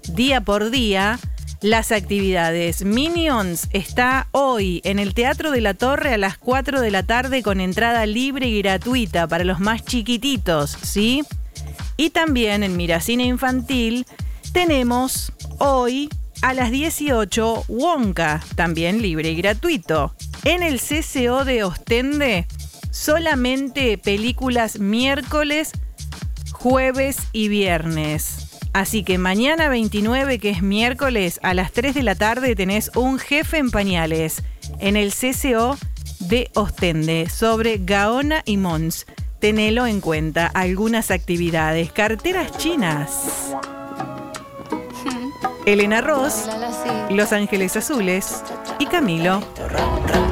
día por día las actividades. Minions está hoy en el Teatro de la Torre a las 4 de la tarde con entrada libre y gratuita para los más chiquititos, ¿sí? Y también en Miracine Infantil tenemos hoy a las 18 Wonka, también libre y gratuito. En el CCO de Ostende, solamente películas miércoles, jueves y viernes. Así que mañana 29, que es miércoles, a las 3 de la tarde tenés Un jefe en pañales en el CCO de Ostende sobre Gaona y Mons. Tenelo en cuenta. Algunas actividades. Carteras chinas. Elena Ross, Los Ángeles Azules y Camilo.